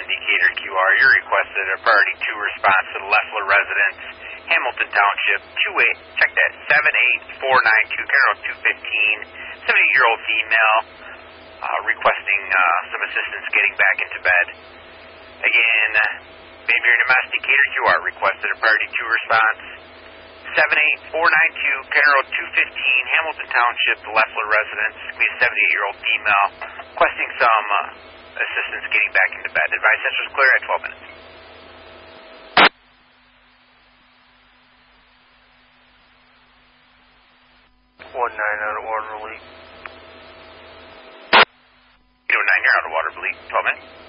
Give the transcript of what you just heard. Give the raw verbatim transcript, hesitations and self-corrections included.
indicator Q R. You're requested a priority two response to the Leffler residence, Hamilton Township, two eight, check that, seven eight four nine two, Carol two fifteen, seventy-year-old female, uh, requesting uh, some assistance getting back into bed. Again, Bayberry Domesticator Q R requested a priority two response, seven eight four nine two, Carol two fifteen, Hamilton Township, the Leffler residence, be a seventy-eight-year-old female, requesting some uh, assistance getting back into bed. Advice Central is clear at twelve minutes. one nine out of water leak. eight oh nine, you're out of water leak, twelve minutes.